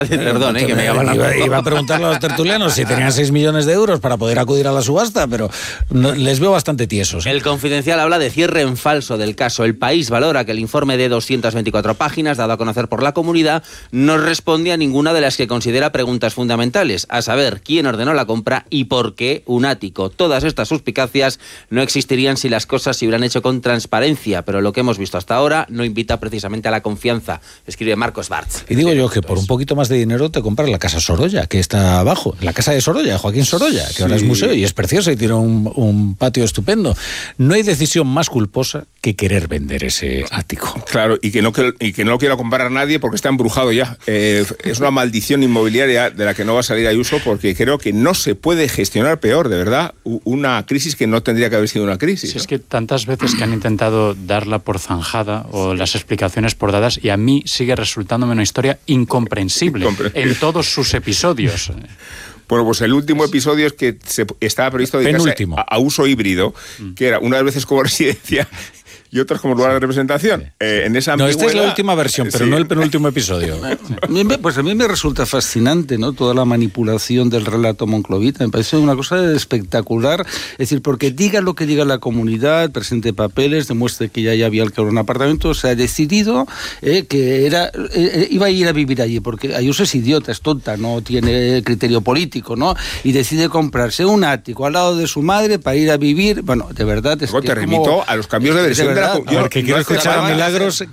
Perdón, que me llama la... Iba a preguntarle a los tertulianos si tenían 6 millones de euros para poder acudir a la subasta, pero les veo bastante tiesos. El Confidencial habla de cierre en falso del caso. El País valora que el informe de 224 páginas, dado a conocer por la comunidad, no responde a ninguna de las que considera preguntas fundamentales, a saber, quién ordenó la compra y por qué un ático. Todas estas suspicacias no existirían si las cosas se hubieran hecho con transparencia, pero lo que hemos visto hasta ahora no invita precisamente a la confianza, escribe Marcos Bartz. Y digo yo que por un poquito más de dinero te compras la Casa Sorolla, que está abajo, la casa de Sorolla, Joaquín Sorolla, que ahora es museo y es preciosa y tiene un patio estupendo. No hay decisión más culposa que querer vender ese ático. Claro, y que no lo quiera comprar nadie porque está embrujado ya. Es una maldición inmobiliaria de la que no va a salir Ayuso, porque creo que no se puede gestionar peor, de verdad, una crisis que no tendría que haber sido una crisis. Si es que tantas veces que han intentado darla por zanjada o las explicaciones por dadas, y a mí sigue resultándome una historia incomprensible en todos sus episodios. Bueno, pues el último episodio es que estaba previsto dedicarse a uso híbrido, que era unas veces como residencia y otras como lugar de representación. En esa no, esta es la última versión, pero no el penúltimo episodio. Pues a mí me resulta fascinante, ¿no? Toda la manipulación del relato monclovita. Me parece una cosa espectacular. Es decir, porque diga lo que diga la comunidad, presente papeles, demuestre que ya había alquilado un apartamento, se ha decidido que iba a ir a vivir allí, porque Ayuso es idiota, es tonta, no tiene criterio político, ¿no? Y decide comprarse un ático al lado de su madre para ir a vivir. Bueno, de verdad... Luego te remito a los cambios de versión. Que quiero escuchar a Milagros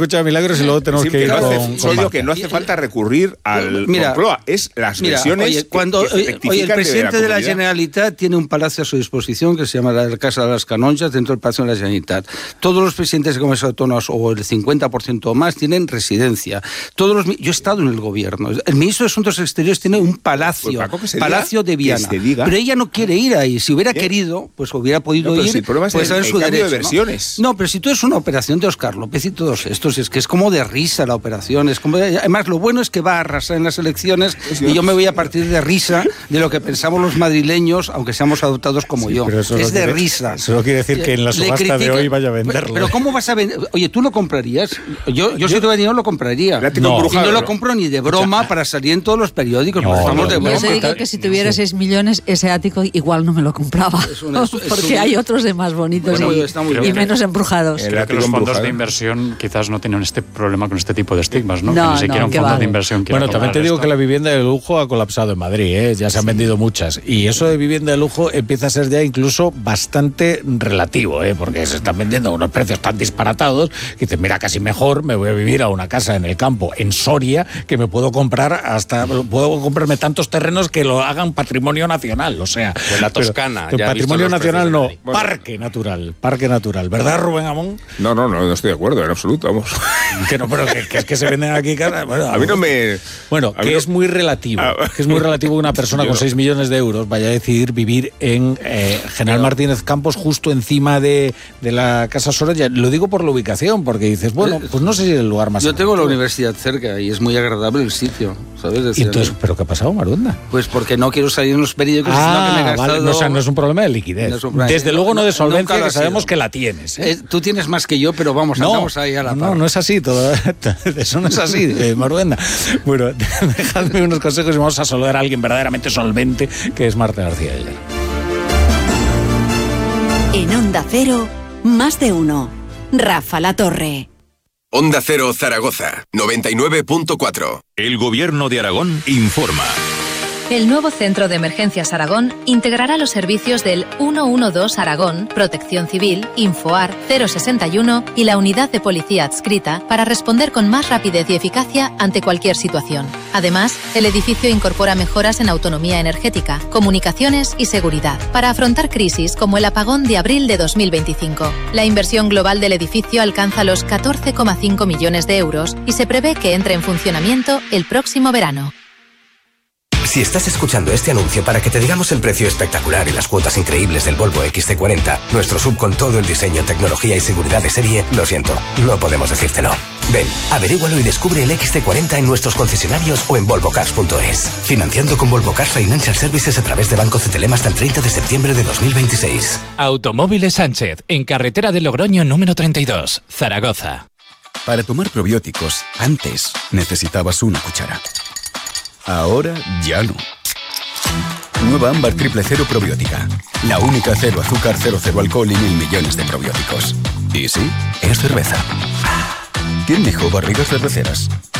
y luego tenemos que ir con que no hace falta recurrir al Moncloa, es las versiones cuando el presidente de la Generalitat tiene un palacio a su disposición que se llama la Casa de las Canonjas dentro del Palacio de la Generalitat. Todos los presidentes de comunidades autónomas, o el 50% o más, tienen residencia. Yo he estado en el gobierno. El ministro de Asuntos Exteriores tiene un palacio, Palacio de Viana. Pero ella no quiere ir ahí. Si hubiera querido, pues hubiera podido ir. Si el problema es el su cambio derecho, de versiones. No, pero si tú es una operación de Óscar López y todos estos, es que es como de risa la operación. Además, lo bueno es que va a arrasar en las elecciones y yo me voy a partir de risa de lo que pensamos los madrileños, aunque seamos adoptados como yo. Es de risa. Eso quiere decir que en la subasta de hoy vaya a venderlo. Pero ¿cómo vas a vender? Oye, ¿tú lo comprarías? Yo si tuviera dinero lo compraría. No lo compro ni de broma para salir en todos los periódicos. Estamos de broma. Yo te digo que si tuviera 6 millones, ese ático igual no me lo compraba. Porque hay otros de más bonitos y menos embrujados. Creo que los fondos de inversión quizás no tienen este problema con este tipo de estigmas, ¿no? Que ni siquiera un fondo de inversión quiere. Bueno, también te digo que la vivienda de lujo ha colapsado en Madrid, ¿eh? Ya se han vendido muchas. Y eso de vivienda de lujo empieza a ser ya incluso bastante relativo, porque se están vendiendo a unos precios tan disparatados que dices, mira, casi mejor me voy a vivir a una casa en el campo, en Soria, que me puedo comprarme tantos terrenos que lo hagan patrimonio nacional, o sea. Pues la Toscana. Patrimonio nacional no, parque natural, ¿verdad, Rubén Amón? No estoy de acuerdo en absoluto, vamos. Que no, pero que es que se venden aquí casas. Bueno, a mí no me... Bueno, que es muy relativo. Que es muy relativo que una persona con 6 millones de euros vaya a decidir vivir en General Martínez Campos, justo encima de la Casa Sorolla. Lo digo por la ubicación, porque dices, bueno, pues no sé si es el lugar más... Yo tengo la universidad cerca y es muy agradable el sitio, ¿sabes? Decir, entonces, ¿pero qué ha pasado, Maronda? Pues porque no quiero salir en los periódicos, sino que me he gastado... Vale, o sea, no es un problema de liquidez. Desde luego no de solvencia, que sabemos que la tienes. Tú tienes más que yo, pero vamos, andamos ahí a la par. No es así, eso no es así, Maruenda. Bueno, dejadme unos consejos y vamos a saludar a alguien verdaderamente solvente, que es Marta García Ayer. En Onda Cero, más de uno. Rafa La Torre. Onda Cero Zaragoza, 99.4. El Gobierno de Aragón informa. El nuevo Centro de Emergencias Aragón integrará los servicios del 112 Aragón, Protección Civil, Infoar, 061 y la Unidad de Policía Adscrita para responder con más rapidez y eficacia ante cualquier situación. Además, el edificio incorpora mejoras en autonomía energética, comunicaciones y seguridad para afrontar crisis como el apagón de abril de 2025. La inversión global del edificio alcanza los 14,5 millones de euros y se prevé que entre en funcionamiento el próximo verano. Si estás escuchando este anuncio para que te digamos el precio espectacular y las cuotas increíbles del Volvo XC40, nuestro SUV con todo el diseño, tecnología y seguridad de serie, lo siento, no podemos decírtelo. Ven, averígualo y descubre el XC40 en nuestros concesionarios o en volvocars.es. Financiando con Volvo Cars Financial Services a través de Banco Cetelem hasta el 30 de septiembre de 2026. Automóviles Sánchez, en carretera de Logroño número 32, Zaragoza. Para tomar probióticos, antes necesitabas una cuchara. Ahora ya no. Nueva Ámbar Triple Cero Probiótica. La única cero azúcar, cero alcohol y 1.000 millones de probióticos. Y sí, es cerveza. ¿Quién dijo barrigas cerveceras?